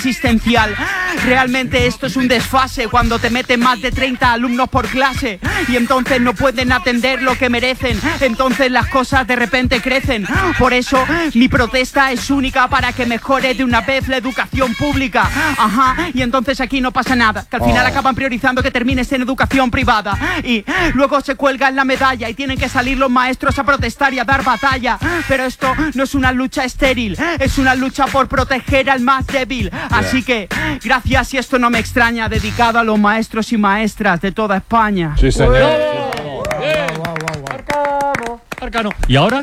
existencial. Realmente esto es un desfase cuando te meten más de 30 alumnos por clase y entonces no pueden atender lo que merecen, entonces las cosas de repente crecen. Por eso mi protesta es única, para que mejore de una vez la educación pública. Ajá, y entonces aquí no pasa nada, que al final acaban priorizando que termines en educación privada y luego se cuelgan la medalla y tienen que salir los maestros a protestar y a dar batalla. Pero esto no es una lucha estéril, es una lucha por proteger al más débil. Así que, gracias, y esto no me extraña, dedicado a los maestros y maestras de toda España. Sí, señor. Arcano. ¿Y ahora?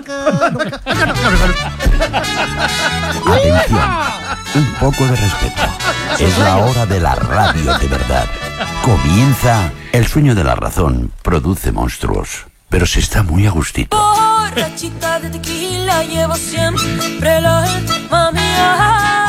Atención, un poco de respeto. Es la hora de la radio de verdad. Comienza El sueño de la razón. Produce monstruos, pero se está muy a gustito. Borrachita de tequila, llevo siempre la última mía.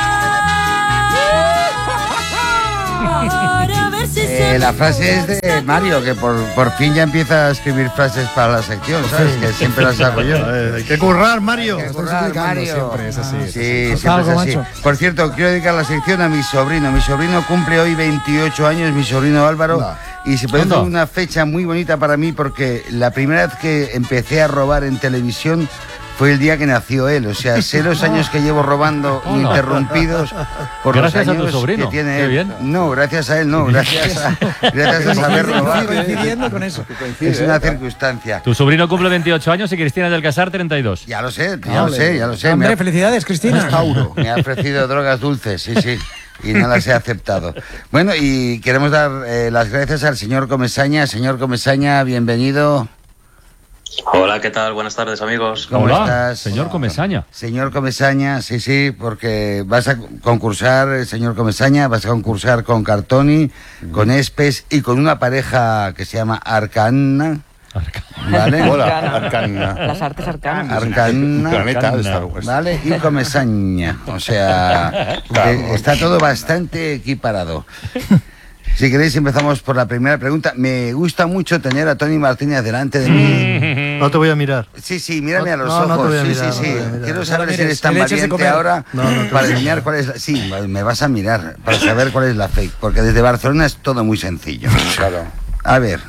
La frase es de Mario, que por fin ya empieza a escribir frases para la sección, ¿sabes? Que siempre las hago yo. Hay que currar, Mario. Hay que currar, Mario. Siempre es así. Sí, siempre es así. Por cierto, quiero dedicar la sección a mi sobrino. Mi sobrino cumple hoy 28 años, mi sobrino Álvaro. Y se produce una fecha muy bonita para mí, porque la primera vez que empecé a robar en televisión fue el día que nació él. O sea, sé los años que llevo robando ininterrumpidos por gracias los años a tu sobrino. que tiene Qué él. Bien. No, gracias a él no, gracias a saber robar. Coincidiendo con eso. Es una circunstancia. Tu sobrino cumple 28 años y Cristina del Casar 32. Ya lo sé, ya lo sé. Hombre, felicidades, Cristina. Me ha ofrecido drogas dulces, sí. Y no las he aceptado. Bueno, y queremos dar las gracias al señor Comesaña. Señor Comesaña, bienvenido. Hola, ¿qué tal? Buenas tardes, amigos. ¿Cómo Hola, estás? señor Comesaña. Señor Comesaña, sí, porque vas a concursar, señor Comesaña, vas a concursar con Cartoni, con Espes y con una pareja que se llama Arcana. ¿Vale? Hola, Arcana. Las artes arcanas. Arcana. Planeta de Star Wars. ¿Vale? Y Comesaña. O sea, está todo bastante equiparado. Si queréis, empezamos por la primera pregunta. Me gusta mucho tener a Tony Martínez delante de mí. No te voy a mirar. Sí, mírame a los no, ojos. no te voy a mirar, Sí. no te voy a mirar. Quiero saber No, si eres tan le eches de valiente comer. ahora para adivinar cuál es la... Sí, me vas a mirar para saber cuál es la fake. Porque desde Barcelona es todo muy sencillo. Claro. A ver.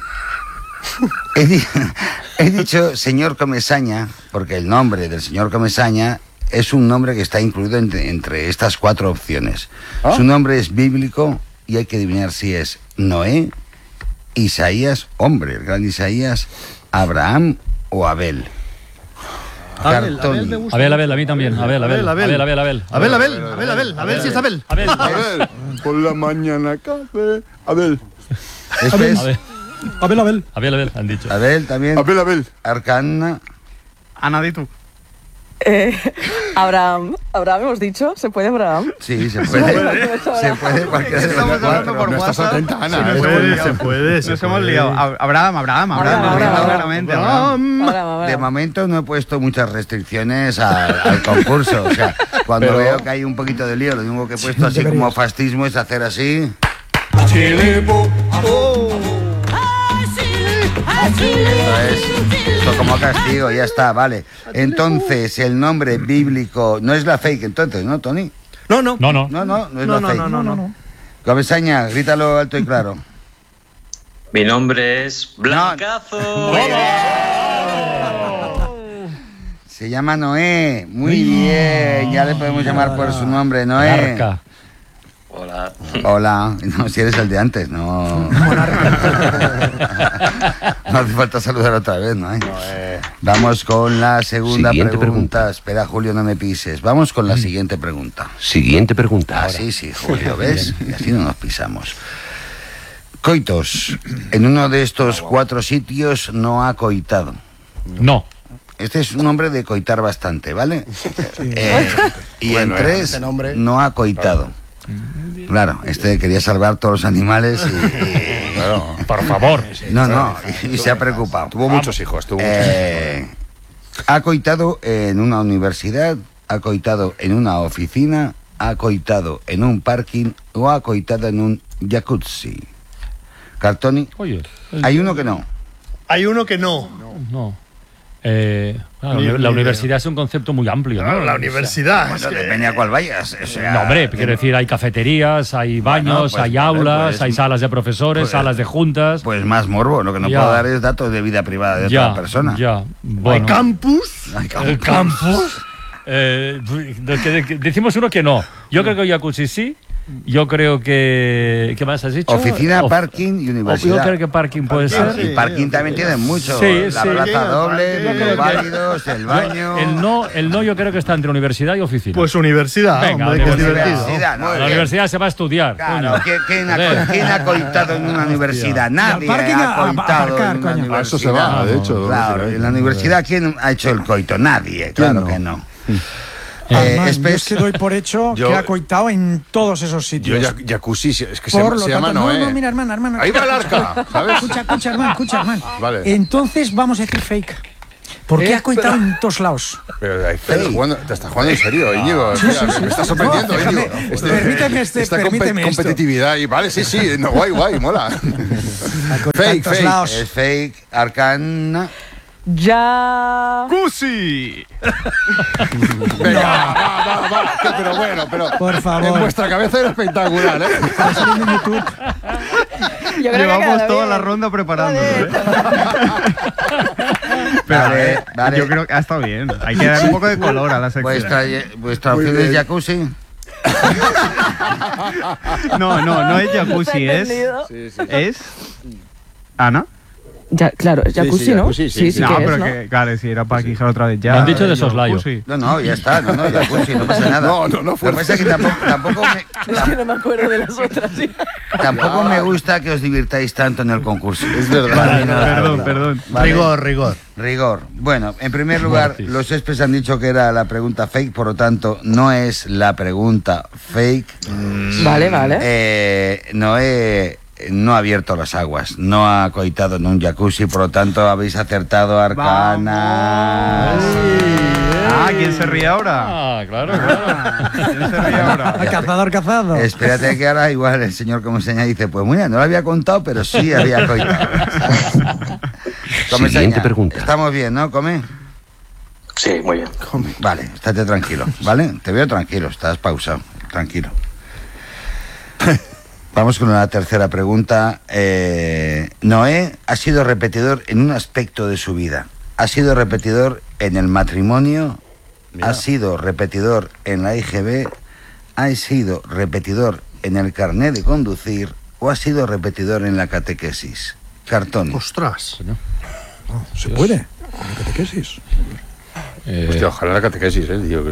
He dicho señor Comesaña, porque el nombre del señor Comesaña es un nombre que está incluido entre estas 4 opciones. Su nombre es bíblico y hay que adivinar si es Noé, Isaías, hombre, el gran Isaías, Abraham o Abel. Abel me gusta. Abel, a mí también. Abel. Abel. A ver si es Abel. Abel. Abel, por la mañana café. Abel. Este es Abel. Han dicho. Abel también. Abel. Arcana. Ana, di tú. Abraham hemos dicho, ¿se puede Abraham? Sí, se puede. Se puede cualquiera de las Estamos hablando 4. por No estás WhatsApp. atenta, Ana. Sí, Se puede. Nos hemos liado. Abraham, claramente. Abraham. De momento no he puesto muchas restricciones al concurso. O sea, cuando veo que hay un poquito de lío, lo único que he puesto así como fascismo es hacer así. Esto como castigo, ya está, vale. Entonces, el nombre bíblico no es la fake, entonces, ¿no, Tony? No. No es la fake. No. Comesaña, grítalo alto y claro. Mi nombre es Blancazo. Se llama Noé. Muy bien, ya le podemos llamar por su nombre, Noé. Arca. Hola. No, si eres el de antes, no. No hace falta saludar otra vez, ¿no? Vamos con la segunda Siguiente pregunta. Espera, Julio, no me pises. Vamos con la siguiente pregunta. Siguiente pregunta. Sí, Julio, ¿ves? Y así no nos pisamos. Coitos. En uno de estos 4 sitios no ha coitado. No. Este es un nombre de coitar bastante, ¿vale? Y Bueno, en 3 este nombre. no ha coitado. Claro, quería salvar todos los animales y Claro. Por favor. no, y se ha preocupado. Tuvo muchos hijos, Ha coitado en una universidad, ha coitado en una oficina, ha coitado en un parking o ha coitado en un jacuzzi. Cartoni, Oye. hay uno que no. Hay uno que no. No. La universidad es un concepto muy amplio, Claro, ¿no? la universidad. Bueno, depende a cuál vayas. O sea, No, hombre, quiero decir, hay cafeterías, hay baños, pues, hay vale, aulas, pues, hay salas de profesores, salas de juntas. Pues más morbo. Lo que no Ya. puedo dar es datos de vida privada de Ya, otra persona. ya. Bueno. ¿Hay campus? El campus. Decimos uno que no. Yo creo que jacuzzi sí. Yo creo que... ¿Qué más has dicho? Oficina, parking y universidad. Yo creo que parking puede ser. Y parking también tiene mucho. Sí, la sí. plaza doble, Yo creo los que- válidos, el baño. El no yo creo que está entre universidad y oficina. Pues universidad, Venga, hombre, que es universidad. divertido. Universidad, muy la bien. universidad se va a estudiar. Claro, coño. ¿quién ha coitado en una universidad? Nadie parking ha a coitado aparcar, en una coño. universidad. A eso se va, de hecho. Claro, en la universidad, ¿quién ha hecho el coito? Nadie, claro que no. Armand, yo Espes- es que doy por hecho Yo- que ha coitado en todos esos Yo sitios. jacuzzi, es que Por se lo llama tanto, Noé. no, mira, hermano. Ahí va el arca, ¿sabes? Escucha, hermano. Vale. Entonces vamos a decir fake. Porque ha coitado en todos lados. Pero te estás jugando en serio, Íñigo. Sí, Mira, sí, sí. Me estás sorprendiendo, No, déjame, Íñigo. permíteme permíteme esto. competitividad y vale, sí, no, guay, mola. Ha coitado en Fake, todos fake. lados. Es fake, arcana. Ya. ¡Cusi! Venga, va. Pero bueno, Por favor. en vuestra cabeza era espectacular, ¿eh? Está saliendo en YouTube. Yo creo que Llevamos queda toda bien. la ronda preparándonos, Joder. Pero Vale. yo creo que ha estado bien. Hay que dar un poco de color a la sección. Vuestra opción es jacuzzi. No es jacuzzi, es... Entendido. ¿Es? ¿Ana? Ya, claro, es jacuzzi, sí, ¿no? jacuzzi, sí. sí no, que pero es, ¿no? que, claro, si era para quijar otra vez ya. Me han dicho de soslayo. Jacuzzi. No, ya está, no, jacuzzi, no pasa nada. No, Lo que pasa es que Es que no me acuerdo de las otras. Sí. tampoco me gusta que os divirtáis tanto en el concurso. Es verdad. Vale, perdón. Vale. Rigor. Rigor. Bueno, en primer lugar, Mortis. los céspedes han dicho que era la pregunta fake, por lo tanto, no es la pregunta fake. Vale. Noé no ha abierto las aguas, no ha coitado en un jacuzzi, por lo tanto, habéis acertado, Arcana. ¿Quién se ríe ahora? Ah, claro. ¿Quién se ríe ahora? Cazador. Espérate que ahora igual el señor como enseña dice, pues mira, no lo había contado, pero sí había coitado. Come, Siguiente Seña. pregunta. Estamos bien, ¿no? Come. Sí, muy bien. Vale, estate tranquilo, ¿vale? Te veo tranquilo, estás pausado, tranquilo. Vamos con la tercera pregunta. Noé ha sido repetidor en un aspecto de su vida. Ha sido repetidor en el matrimonio, ha sido repetidor en la IGB, ha sido repetidor en el carnet de conducir o ha sido repetidor en la catequesis. Cartón. Ostras. Se puede. ¿La catequesis? Hostia, ojalá la catequesis, tío.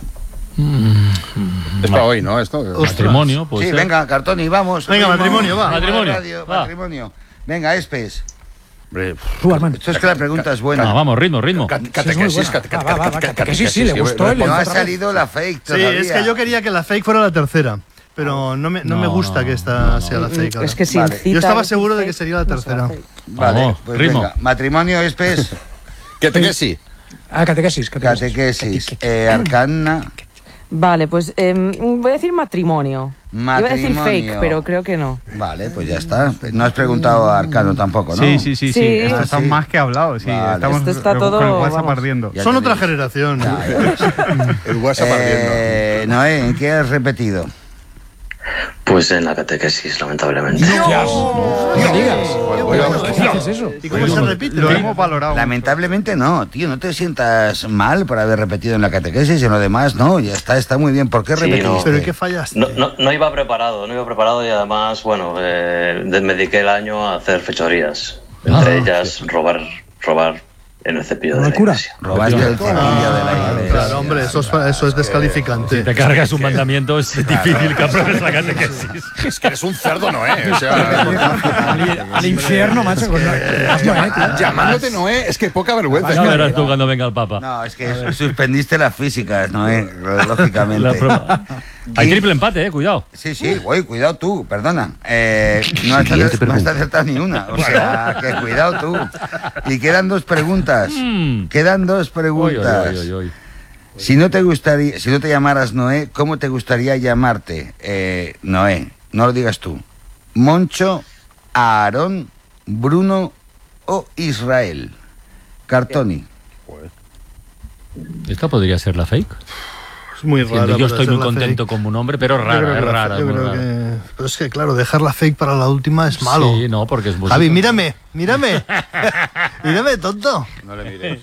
Es para hoy, ¿no? Esto. Matrimonio, pues. Sí, venga, Cartoni, vamos. Venga, Ritmo. matrimonio, va. Matrimonio, Radio, va. matrimonio. Venga, Espes. Hombre, Tú, Armando. Esto es que la pregunta es buena. No, vamos, ritmo. catequesis, Catequesis sí, le gustó. No ha salido la fake Sí, todavía. es que yo quería que la fake fuera la tercera. Pero no me gusta que esta sea la fake. ahora. Es que sin Vale. cita, Yo estaba que seguro de fake, que sería la no será tercera. fake. Vale, Vamos, pues ritmo. venga. Matrimonio, Espes. Catequesis. Catequesis. Catequesis. Arcana. Vale, pues voy a decir matrimonio. Iba a decir Matrimonio. fake, pero creo que no. Vale, pues ya está. No has preguntado a Arcano tampoco, ¿no? Sí. Sí. Esto está Ah, sí. más que hablado. Sí, Vale. estamos Esto está todo, con el WhatsApp vamos. ardiendo. Ya Son te otra digo. generación. El WhatsApp ardiendo. Noé, ¿en qué has repetido? Pues en la catequesis, lamentablemente. No me digas. ¿Cómo haces eso? ¿Y cómo se repite? Lo hemos valorado. Lamentablemente no, tío, no te sientas mal por haber repetido en la catequesis y en lo demás, no, ya está muy bien. ¿Por qué Sí, repetiste? no. ¿Pero en qué fallaste? No iba preparado y además, bueno, me dediqué el año a hacer fechorías. Entre ellas, robar en el cepillo de la Locura. iglesia. Robaste el cepillo de la iglesia. Claro, hombre, eso es descalificante. Te cargas un mandamiento, es difícil que apruebes la catequesis. Es que eres un cerdo, Noé. O sea, Al infierno, macho. Con llamándote Noé, es que poca vergüenza. Ya verás tú cuando venga el Papa. No, es que suspendiste las físicas, ¿no? Lógicamente. La prueba. Hay triple empate, cuidado. Sí, cuidado tú, perdona. No has Siguiente pregunta. acertado ni una. O sea, que cuidado tú. Y quedan dos preguntas. Quedan dos preguntas. Oy. Si no te llamaras Noé, ¿cómo te gustaría llamarte? Noé, no lo digas tú. Moncho, Aarón, Bruno o Israel. Cartoni. Esta podría ser la fake. Es muy rara. Yo estoy muy contento con un hombre, pero rara, es rara. Yo creo que... Pero es que, claro, dejar la fake para la última es malo. Sí, no, porque es música. Javi, mírame. Mírame, tonto. No le mires.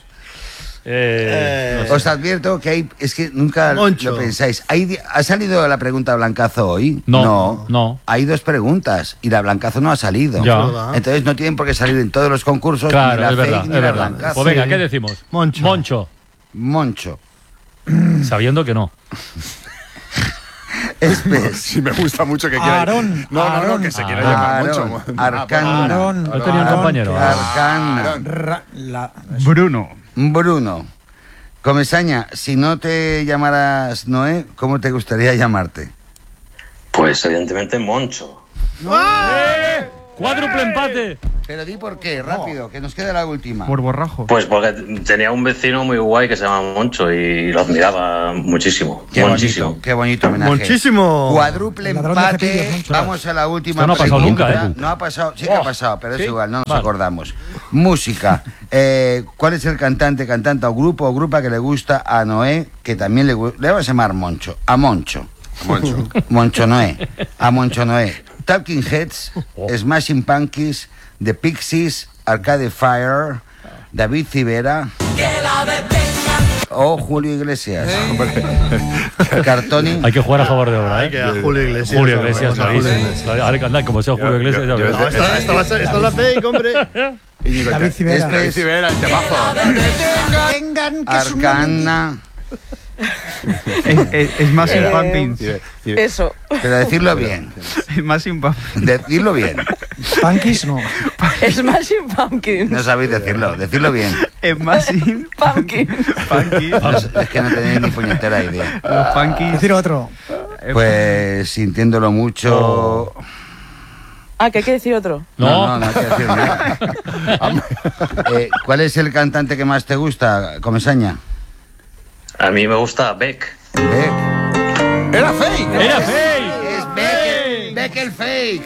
Os advierto que hay, es que nunca Moncho. lo pensáis. ¿Ha salido la pregunta Blancazo hoy? No. Hay 2 preguntas y la Blancazo no ha salido. Ya. Entonces no tienen por qué salir en todos los concursos Claro, ni la es fake verdad, ni es la verdad. Blancazo. Pues venga, ¿qué decimos? Moncho. Sabiendo que no. Sí, me gusta mucho que quiera. Aarón. No, que se quiera llamar Moncho. Arcana. Aarón. Yo tenía un compañero. Arcana. Bruno. Comesaña, si no te llamaras Noé, ¿cómo te gustaría llamarte? Pues evidentemente Moncho. ¡Cuádruple empate! Pero di por qué, rápido, que nos queda la última. Por borrajo. Pues porque tenía un vecino muy guay que se llama Moncho y lo admiraba muchísimo. Muchísimo. Qué bonito homenaje. Muchísimo. Cuádruple El ladrón de empate. cepillos, Moncho. Vamos a la última. Esto no ha pasado pregunta. nunca, ¿eh? No ha pasado, sí que ha pasado, pero es igual, no nos Vale. acordamos. Música. ¿Cuál es el cantante o grupa que le gusta a Noé, que también le vamos a llamar Moncho? A Moncho. Moncho Noé. A Moncho Noé. Talking Heads, Smashing Pumpkins, The Pixies, Arcade Fire, David Civera o Julio Iglesias. Cartoni. Hay que jugar a favor de obra, Hay que a Julio Iglesias. Julio Iglesias, Julio ¿sabéis? Iglesias. Ahora que anda, como sea Julio Iglesias, ya verás. No, esta es la fake, hombre. David Civera. Este es Civera, el temazo. Vengan, que es un Arcana. Es más sin pumpkins. Eso. Pero decirlo bien. Es más sin pumpkins. Decirlo bien. Punkis, no. Smashing Pumpkins. No sabéis decirlo bien. Es más sin Pumpkins. pumpkins. Es que no tenéis ni puñetera idea. Los pumpkins. Decir otro. Pues sintiéndolo mucho. Ah, que hay que decir otro. No hay que decir nada. ¿Cuál es el cantante que más te gusta, Comesaña? A mí me gusta Beck. Beck. ¡Era fake! ¡Era fake! Es Beck el fake.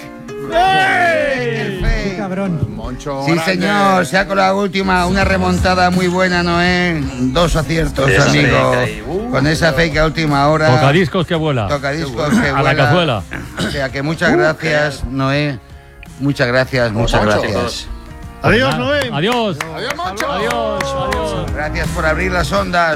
Qué cabrón. Moncho. Sí, grande. señor, se ha colado la última, una remontada muy buena, Noé. 2 aciertos, Esa amigo. fake ahí, Con esa fake a última hora. Tocadiscos que vuela. Tocadiscos que A la vuela. cazuela. O sea que muchas gracias, Noé. Muchas gracias. chicos. Adiós, Noé. Adiós. ¡Adiós, Moncho! Adiós. Gracias por abrir las ondas.